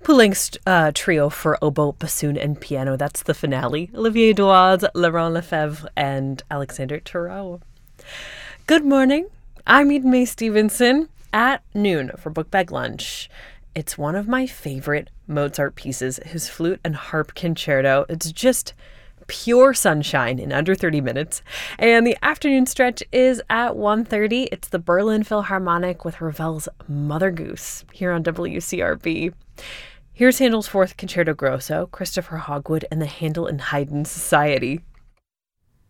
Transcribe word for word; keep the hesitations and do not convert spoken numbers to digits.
Poulenc's uh, trio for oboe, bassoon, and piano. That's the finale. Olivier Douard, Laurent Lefebvre, and Alexander Turreau. Good morning. I'm Eden May Stevenson at noon for Book Bag Lunch. It's one of my favorite Mozart pieces, his flute and harp concerto. It's just pure sunshine in under thirty minutes. And the afternoon stretch is at one thirty. It's the Berlin Philharmonic with Ravel's Mother Goose here on W C R B. Here's Handel's Fourth Concerto Grosso, Christopher Hogwood, and the Handel and Haydn Society.